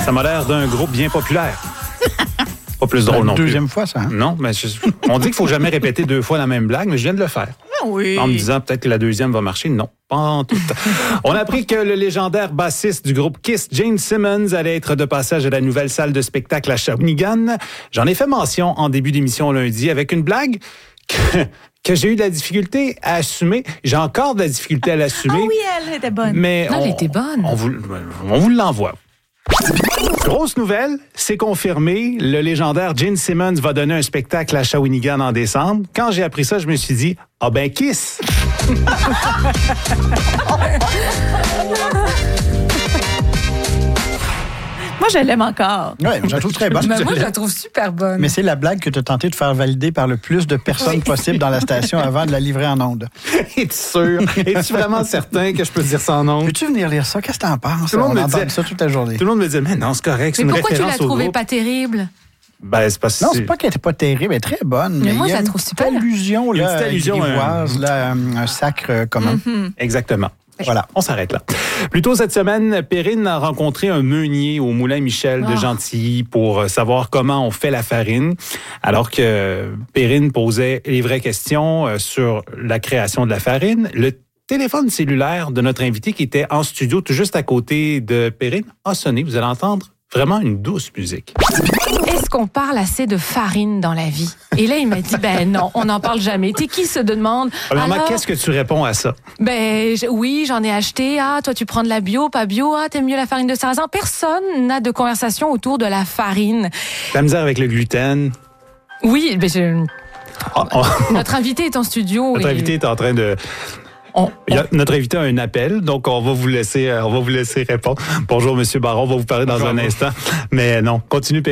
Ça m'a l'air d'un groupe bien populaire. Pas plus drôle non plus. Deuxième fois, ça. Hein? Non, mais on dit qu'il faut jamais répéter 2 fois la même blague, mais je viens de le faire. Ah oui. En me disant peut-être que la deuxième va marcher. Non, pas en tout. On a appris que le légendaire bassiste du groupe Kiss, Gene Simmons, allait être de passage à la nouvelle salle de spectacle à Shawinigan. J'en ai fait mention en début d'émission lundi avec une blague que j'ai eu de la difficulté à assumer. J'ai encore de la difficulté à l'assumer. Ah oui, elle était bonne. Mais Non, elle était bonne. On vous l'envoie. Grosse nouvelle, c'est confirmé. Le légendaire Gene Simmons va donner un spectacle à Shawinigan en décembre. Quand j'ai appris ça, je me suis dit, ah ben Kiss! Moi, je l'aime encore. Oui, je la trouve très bonne. Ben, moi, je la trouve super bonne. Mais c'est la blague que tu as tenté de faire valider par le plus de personnes possible dans la station avant de la livrer en ondes. Es-tu sûr? Es-tu vraiment certain que je peux te dire ça en ondes? Peux-tu venir lire ça? Qu'est-ce que t'en penses? Tout le monde On me entend disait- ça toute la journée. Tout le monde me dit, mais non, c'est correct, c'est Mais une pourquoi tu référence l'as au trouvée groupe. pas terrible? Ben, c'est parce que Non, c'est pas qu'elle était pas terrible, elle est très bonne. Mais moi, il y je a la une trouve petite super. allusion, là, Une petite allusion, grivoise, là, un sacre commun. Exactement. Voilà. On s'arrête là. Plus tôt cette semaine, Perrine a rencontré un meunier au Moulin Michel de Gentilly pour savoir comment on fait la farine. Alors que Perrine posait les vraies questions sur la création de la farine, le téléphone cellulaire de notre invité qui était en studio tout juste à côté de Perrine a sonné. Vous allez entendre vraiment une douce musique. Est-ce qu'on parle assez de farine dans la vie? Et là, il m'a dit, ben non, on n'en parle jamais. T'es qui se demande? Premièrement, Alors, qu'est-ce que tu réponds à ça? ben oui, j'en ai acheté. Ah, toi, tu prends de la bio, pas bio. Ah, t'aimes mieux la farine de sarrasin. Personne n'a de conversation autour de la farine. La misère avec le gluten. Oui, ben Ah, notre invité est en studio. Notre et invité est en train de... Notre invité a un appel, donc on va vous laisser répondre. Bonjour, Monsieur Baron, on va vous parler dans un instant. Mais non, continue.